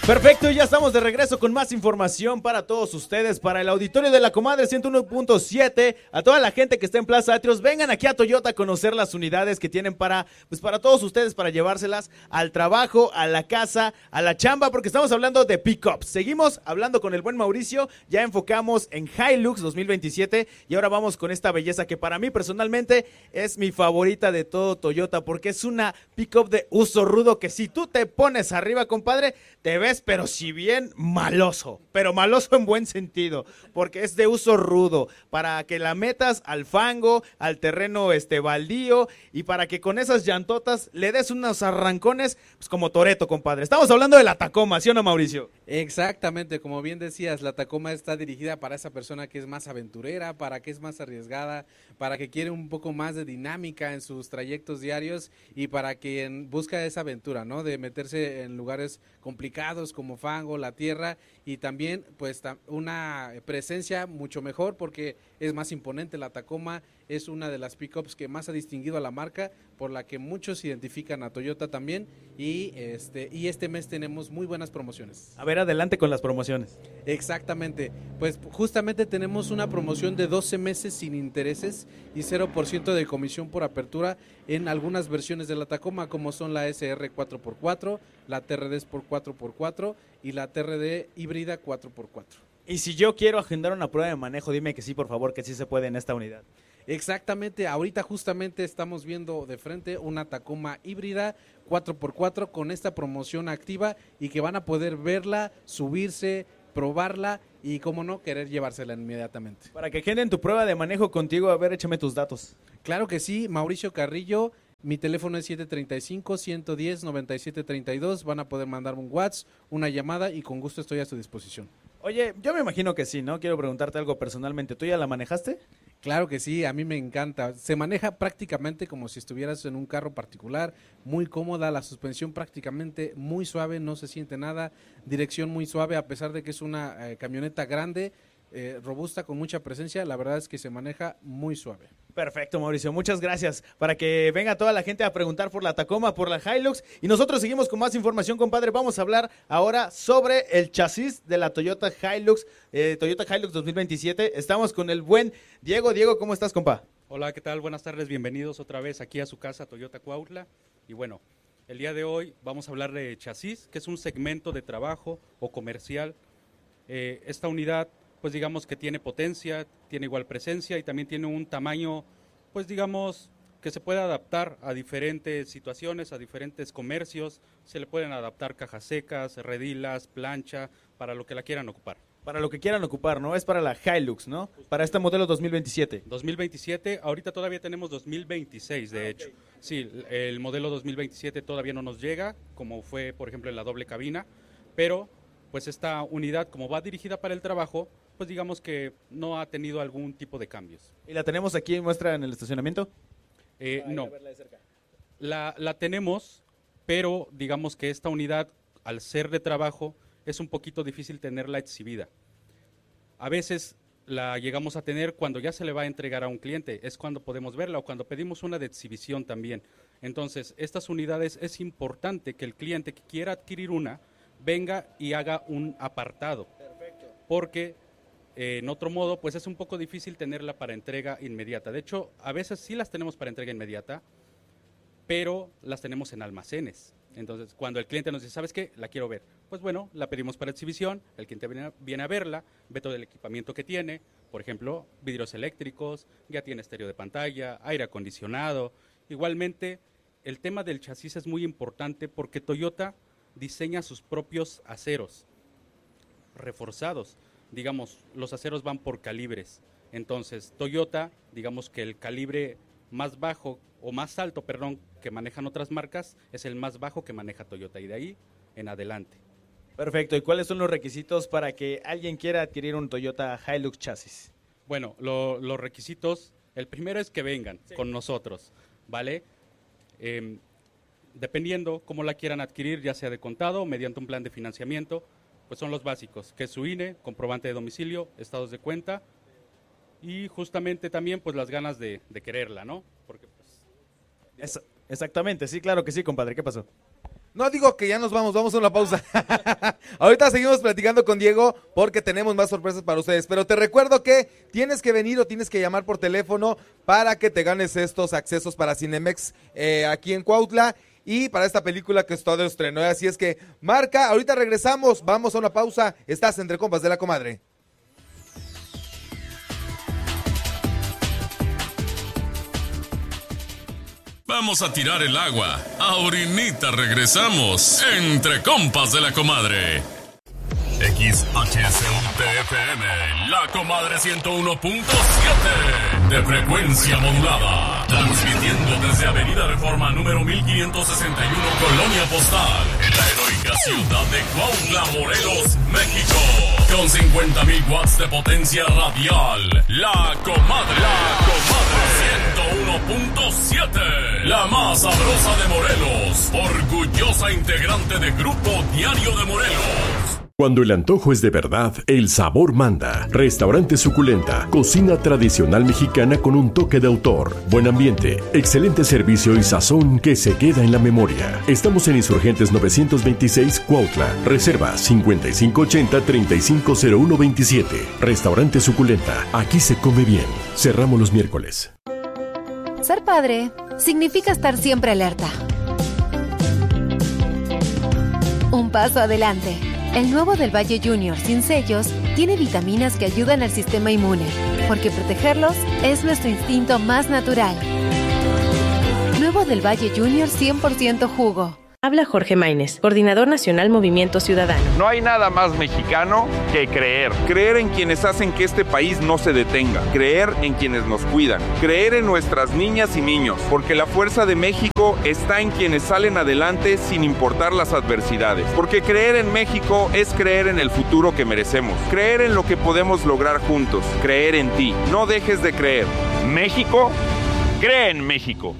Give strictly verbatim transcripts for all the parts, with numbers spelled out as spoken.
Perfecto, y ya estamos de regreso con más información para todos ustedes, para el auditorio de la Comadre ciento uno punto siete, a toda la gente que está en Plaza Atrios, vengan aquí a Toyota a conocer las unidades que tienen para, pues para todos ustedes, para llevárselas al trabajo, a la casa, a la chamba, porque estamos hablando de pick-ups. Seguimos hablando con el buen Mauricio, ya enfocamos en Hilux dos mil veintisiete y ahora vamos con esta belleza que para mí personalmente es mi favorita de todo Toyota, porque es una pick-up de uso rudo que si tú te pones arriba, compadre, te ves pero si bien maloso, pero maloso en buen sentido, porque es de uso rudo, para que la metas al fango, al terreno este baldío, y para que con esas llantotas le des unos arrancones, pues como Toretto, compadre. Estamos hablando de la Tacoma, ¿sí o no, Mauricio? Exactamente, como bien decías, la Tacoma está dirigida para esa persona que es más aventurera, para que es más arriesgada, para que quiere un poco más de dinámica en sus trayectos diarios y para quien busca esa aventura, ¿no? De meterse en lugares complicados como fango, la tierra, y también pues una presencia mucho mejor porque es más imponente. La Tacoma es una de las pickups que más ha distinguido a la marca, por la que muchos identifican a Toyota también, y este y este mes tenemos muy buenas promociones. A ver, adelante con las promociones. Exactamente, pues justamente tenemos una promoción de doce meses sin intereses y cero por ciento de comisión por apertura en algunas versiones de la Tacoma, como son la S R cuatro por cuatro, la T R D Sport cuatro por cuatro y la T R D híbrida cuatro por cuatro. Y si yo quiero agendar una prueba de manejo, dime que sí, por favor, que sí se puede en esta unidad. Exactamente, ahorita justamente estamos viendo de frente una Tacoma híbrida cuatro por cuatro con esta promoción activa y que van a poder verla, subirse, probarla y, como no, querer llevársela inmediatamente. Para que agenden tu prueba de manejo contigo, a ver, échame tus datos. Claro que sí, Mauricio Carrillo, mi teléfono es siete tres cinco, uno uno cero, nueve siete tres dos, van a poder mandarme un WhatsApp, una llamada y con gusto estoy a su disposición. Oye, yo me imagino que sí, ¿no? Quiero preguntarte algo personalmente, ¿tú ya la manejaste? Claro que sí, a mí me encanta. Se maneja prácticamente como si estuvieras en un carro particular, muy cómoda, la suspensión prácticamente muy suave, no se siente nada, dirección muy suave, a pesar de que es una eh, camioneta grande, eh, robusta, con mucha presencia, la verdad es que se maneja muy suave. Perfecto, Mauricio, muchas gracias. Para que venga toda la gente a preguntar por la Tacoma, por la Hilux, y nosotros seguimos con más información, compadre. Vamos a hablar ahora sobre el chasis de la Toyota Hilux, eh, Toyota Hilux dos mil veintisiete. Estamos con el buen Diego. Diego, ¿cómo estás, compa? Hola, ¿qué tal? Buenas tardes, bienvenidos otra vez aquí a su casa, Toyota Cuautla. Y bueno, el día de hoy vamos a hablar de chasis, que es un segmento de trabajo o comercial. Eh, esta unidad, pues digamos que tiene potencia, tiene igual presencia y también tiene un tamaño, pues digamos, que se puede adaptar a diferentes situaciones, a diferentes comercios. Se le pueden adaptar cajas secas, redilas, plancha, para lo que la quieran ocupar. Para lo que quieran ocupar, ¿no? Es para la Hilux, ¿no? Para este modelo dos mil veintisiete. dos mil veintisiete, ahorita todavía tenemos dos mil veintiséis, de ah, hecho. Okay. Sí, el modelo dos mil veintisiete todavía no nos llega, como fue, por ejemplo, en la doble cabina, pero pues esta unidad, como va dirigida para el trabajo, pues digamos que no ha tenido algún tipo de cambios. ¿Y la tenemos aquí en muestra en el estacionamiento? Eh, no, la, la tenemos, pero digamos que esta unidad, al ser de trabajo, es un poquito difícil tenerla exhibida. A veces la llegamos a tener cuando ya se le va a entregar a un cliente, es cuando podemos verla o cuando pedimos una de exhibición también. Entonces, estas unidades es importante que el cliente que quiera adquirir una, venga y haga un apartado. Perfecto. Porque Eh, en otro modo, pues es un poco difícil tenerla para entrega inmediata. De hecho, a veces sí las tenemos para entrega inmediata, pero las tenemos en almacenes. Entonces, cuando el cliente nos dice, ¿sabes qué? La quiero ver. Pues bueno, la pedimos para exhibición, el cliente viene a, viene a verla, ve todo el equipamiento que tiene, por ejemplo, vidrios eléctricos, ya tiene estéreo de pantalla, aire acondicionado. Igualmente, el tema del chasis es muy importante porque Toyota diseña sus propios aceros reforzados. Digamos, los aceros van por calibres. Entonces, Toyota, digamos que el calibre más bajo o más alto, perdón, que manejan otras marcas, es el más bajo que maneja Toyota y de ahí en adelante. Perfecto. ¿Y cuáles son los requisitos para que alguien quiera adquirir un Toyota Hilux chasis? Bueno, lo, los requisitos, el primero es que vengan sí. con nosotros, ¿vale? Eh, dependiendo cómo la quieran adquirir, ya sea de contado, mediante un plan de financiamiento, pues son los básicos, que es su I N E, comprobante de domicilio, estados de cuenta y justamente también pues las ganas de, de quererla, ¿no? Porque pues... Es, exactamente, sí, claro que sí, compadre, ¿qué pasó? No, digo que ya nos vamos, vamos a una pausa. Ahorita seguimos platicando con Diego porque tenemos más sorpresas para ustedes. Pero te recuerdo que tienes que venir o tienes que llamar por teléfono para que te ganes estos accesos para Cinemex eh, aquí en Cuautla y para esta película que es todo estreno. Así es que marca, ahorita regresamos, vamos a una pausa. Estás entre compas de la comadre. Vamos a tirar el agua. Ahorita regresamos. Entre compas de la comadre. X H S U T F M, la comadre ciento uno punto siete de frecuencia modulada. Transmitiendo desde Avenida Reforma número mil quinientos sesenta y uno, Colonia Postal, en la heroica ciudad de Cuautla, Morelos, México. Con cincuenta mil watts de potencia radial. La comadre. La comadre ciento uno punto siete. La más sabrosa de Morelos. Orgullosa integrante de Grupo Diario de Morelos. Cuando el antojo es de verdad, el sabor manda. Restaurante Suculenta, cocina tradicional mexicana con un toque de autor. Buen ambiente, excelente servicio y sazón que se queda en la memoria. Estamos en Insurgentes novecientos veintiséis, Cuautla. Reserva cincuenta y cinco ochenta, treinta y cinco cero uno veintisiete. Restaurante Suculenta, aquí se come bien. Cerramos los miércoles. Ser padre significa estar siempre alerta. Un paso adelante. El nuevo del Valle Junior sin sellos tiene vitaminas que ayudan al sistema inmune, porque protegerlos es nuestro instinto más natural. Nuevo del Valle Junior cien por ciento jugo. Habla Jorge Maínez, Coordinador Nacional Movimiento Ciudadano. No hay nada más mexicano que creer. Creer en quienes hacen que este país no se detenga. Creer en quienes nos cuidan. Creer en nuestras niñas y niños. Porque la fuerza de México está en quienes salen adelante sin importar las adversidades. Porque creer en México es creer en el futuro que merecemos. Creer en lo que podemos lograr juntos. Creer en ti. No dejes de creer. México, cree en México.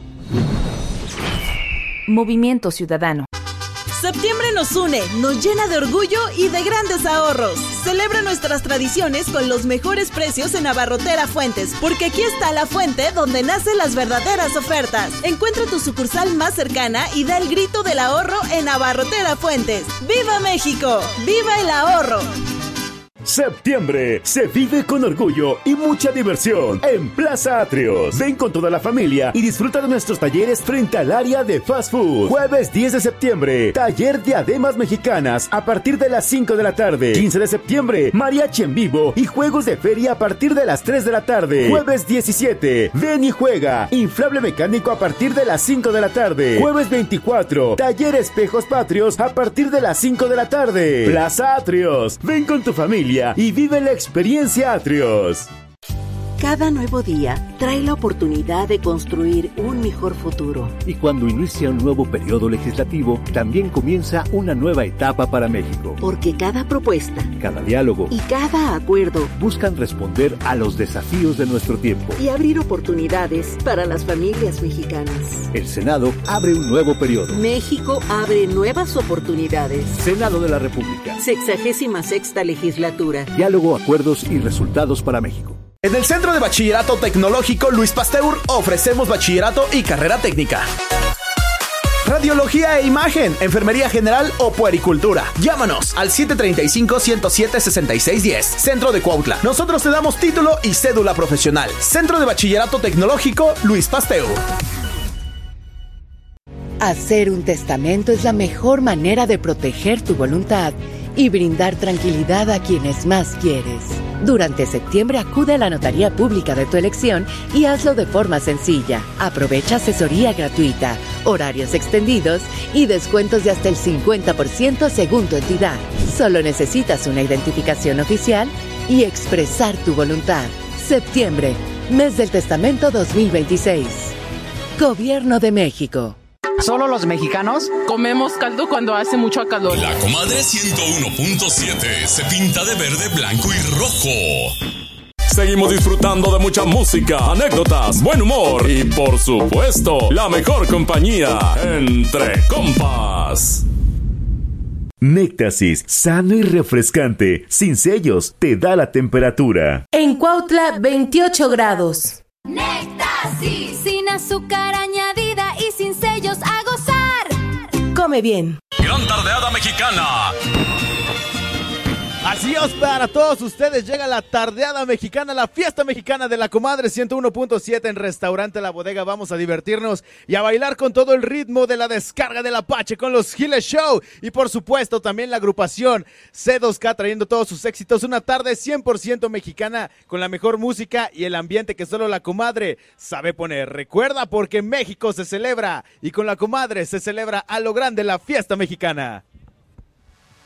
Movimiento Ciudadano. Septiembre nos une, nos llena de orgullo y de grandes ahorros. Celebra nuestras tradiciones con los mejores precios en Abarrotera Fuentes, porque aquí está la fuente donde nacen las verdaderas ofertas. Encuentra tu sucursal más cercana y da el grito del ahorro en Abarrotera Fuentes. ¡Viva México! ¡Viva el ahorro! Septiembre se vive con orgullo y mucha diversión en Plaza Atrios. Ven con toda la familia y disfruta de nuestros talleres frente al área de fast food. Jueves diez de septiembre, taller de diademas mexicanas a partir de las cinco de la tarde. quince de septiembre, mariachi en vivo y juegos de feria a partir de las tres de la tarde. Jueves diecisiete, ven y juega, inflable mecánico a partir de las cinco de la tarde. Jueves veinticuatro, taller espejos patrios a partir de las cinco de la tarde. Plaza Atrios, ven con tu familia y vive la experiencia Atrios. Cada nuevo día trae la oportunidad de construir un mejor futuro. Y cuando inicia un nuevo periodo legislativo, también comienza una nueva etapa para México. Porque cada propuesta, cada diálogo y cada acuerdo buscan responder a los desafíos de nuestro tiempo y abrir oportunidades para las familias mexicanas. El Senado abre un nuevo periodo. México abre nuevas oportunidades. Senado de la República. Sexagésima sexta legislatura. Diálogo, acuerdos y resultados para México. En el Centro de Bachillerato Tecnológico Luis Pasteur ofrecemos bachillerato y carrera técnica. Radiología e imagen, enfermería general o puericultura. Llámanos al siete tres cinco, uno cero siete, seis seis uno cero. Centro de Cuautla. Nosotros te damos título y cédula profesional. Centro de Bachillerato Tecnológico Luis Pasteur. Hacer un testamento es la mejor manera de proteger tu voluntad y brindar tranquilidad a quienes más quieres. Durante septiembre acude a la notaría pública de tu elección y hazlo de forma sencilla. Aprovecha asesoría gratuita, horarios extendidos y descuentos de hasta el cincuenta por ciento según tu entidad. Solo necesitas una identificación oficial y expresar tu voluntad. Septiembre, mes del testamento dos mil veintiséis. Gobierno de México. ¿Solo los mexicanos comemos caldo cuando hace mucho calor? La comadre ciento uno punto siete se pinta de verde, blanco y rojo. Seguimos disfrutando de mucha música, anécdotas, buen humor y, por supuesto, la mejor compañía entre compas. Néctasis, sano y refrescante, sin sellos, te da la temperatura. En Cuautla, veintiocho grados. Néctasis, sin azúcar añadida y sin sellos, a gozar. Come come bien. Gran tardeada mexicana. Así es, para todos ustedes llega la tardeada mexicana, la fiesta mexicana de la Comadre ciento uno punto siete en Restaurante La Bodega. Vamos a divertirnos y a bailar con todo el ritmo de la descarga del Apache con los Giles Show. Y por supuesto también la agrupación C dos K trayendo todos sus éxitos. Una tarde cien por ciento mexicana con la mejor música y el ambiente que solo la Comadre sabe poner. Recuerda, porque México se celebra y con la Comadre se celebra a lo grande la fiesta mexicana.